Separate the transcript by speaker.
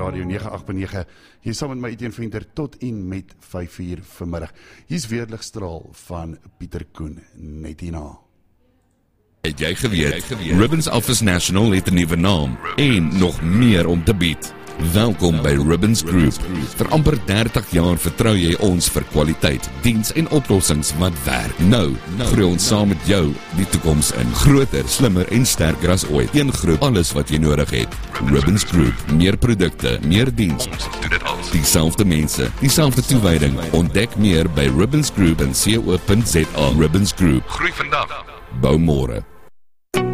Speaker 1: Radio 98.9. Hier saam met my Etienne Venter tot en met 5:00 vanmiddag. Hier is weer ligstraal van Pieter Koen, net hierna.
Speaker 2: Het jy geweet, Ribbons Office National het 'n nuwe naam en nog meer om te bied. Welkom by Ribbons Group. Vir amper 30 jaar vertrou jy ons vir kwaliteit, diens en oplossings wat werk. Nou groei ons saam met jou die toekoms in. Groter, slimmer en sterker as ooit. Een groep, alles wat jy nodig het. Ribbons Group, meer produkte, meer diens. Dieselfde mense, dieselfde toewyding. Ontdek meer by ribbonsgroup.co.za. Ribbons Group. Groei vandag. Bou môre.